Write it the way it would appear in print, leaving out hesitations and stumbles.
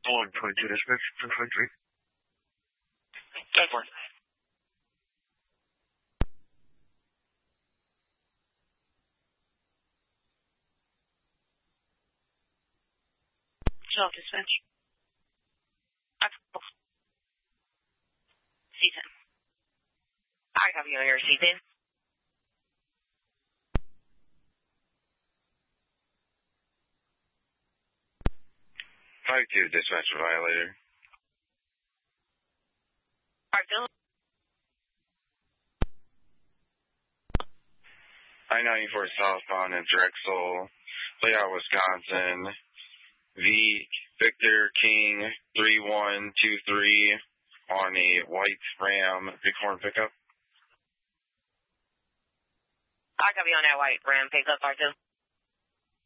122 dispatch, 1023. Go for it. Dispatch. C10. I copy on your C10. 52 dispatch violator. Alright, I-94 southbound in Drexel, Layout, Wisconsin. Victor King 3123 on a white Ram Bighorn pickup. I copy on that white Ram pickup, R2.